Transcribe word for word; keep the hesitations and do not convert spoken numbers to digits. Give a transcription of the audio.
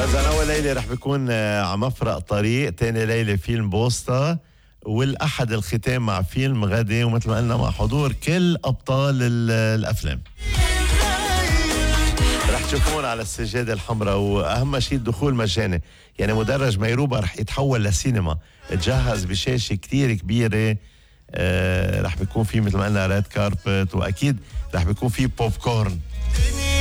فإذا أول ليلة رح بيكون على مفرق طريق، تاني ليلة فيلم بوسطة، والأحد الختام مع فيلم غدي، ومثل ما قلنا مع حضور كل أبطال الأفلام. رح تشوفون على السجادة الحمراء، وأهم شيء الدخول مجاني، يعني مدرج ميروبا رح يتحول لسينما، تجهز بشاشة كتير كبيرة. آه رح بيكون في مثل ما قلنا ريد كاربت، وأكيد رح بيكون في بوب كورن.